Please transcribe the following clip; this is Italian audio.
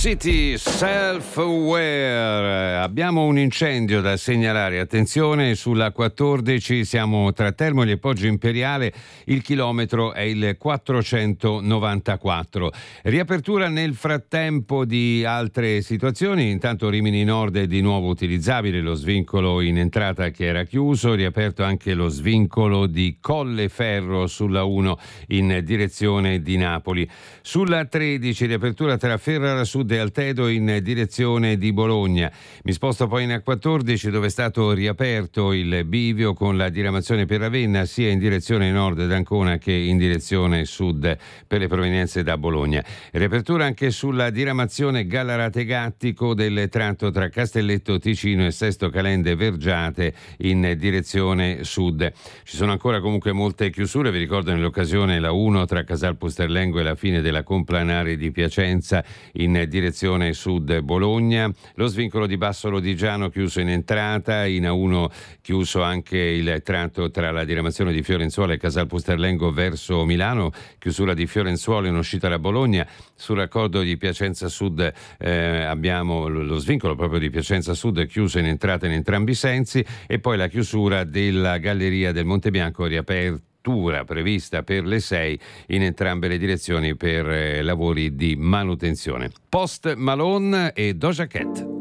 City Self-Aware. Abbiamo un incendio da segnalare, attenzione sulla 14, siamo tra Termoli e Poggio Imperiale, il chilometro è il 494. Riapertura nel frattempo di altre situazioni, intanto Rimini Nord è di nuovo utilizzabile, lo svincolo in entrata che era chiuso, riaperto anche lo svincolo di Colleferro sulla 1 in direzione di Napoli. Sulla 13 riapertura tra Ferrara Sud e Altedo in direzione di Bologna. Mi sposto poi in A14 dove è stato riaperto il bivio con la diramazione per Ravenna sia in direzione nord d'Ancona che in direzione sud per le provenienze da Bologna. Riapertura anche sulla diramazione Gallarate Gattico del tratto tra Castelletto Ticino e Sesto Calende Vergiate in direzione sud. Ci sono ancora comunque molte chiusure, vi ricordo nell'occasione la 1 tra Casal Pusterlengo e la fine della Complanare di Piacenza in direzione sud Bologna, lo svincolo di Basso Lodigiano chiuso in entrata, in A1 chiuso anche il tratto tra la diramazione di Fiorenzuola e Casal Pusterlengo verso Milano, chiusura di Fiorenzuola in uscita da Bologna, sul raccordo di Piacenza Sud abbiamo lo svincolo proprio di Piacenza Sud chiuso in entrata in entrambi i sensi e poi la chiusura della Galleria del Monte Bianco riaperta prevista per le 6 in entrambe le direzioni per lavori di manutenzione. Post Malone e Doja Cat.